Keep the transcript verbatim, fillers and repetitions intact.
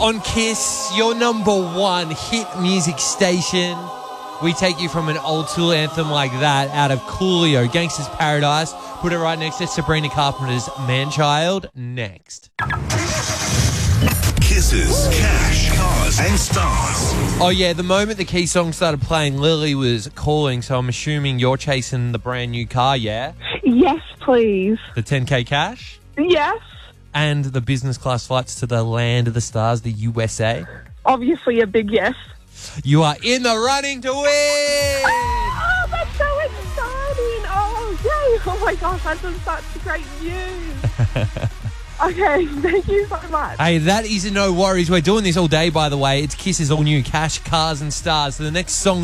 On Kiss, your number one hit music station. We take you from an old school anthem like that out of Coolio, Gangsta's Paradise. Put it right next to Sabrina Carpenter's Man-Child. Next. Kisses, cash, cars, and stars. Oh, yeah, the moment the key song started playing, Lily was calling, so I'm assuming you're chasing the brand new car, yeah? Yes, please. The ten K cash? Yes. And the business class flights to the land of the stars, the U S A? Obviously a big yes. You are in the running to win! Oh, that's so exciting. Oh, yay. Oh, my gosh, that's such great news. Okay, thank you so much. Hey, that is no worries. We're doing this all day, by the way. It's Kiss's all new Cash, Cars and Stars. So the next song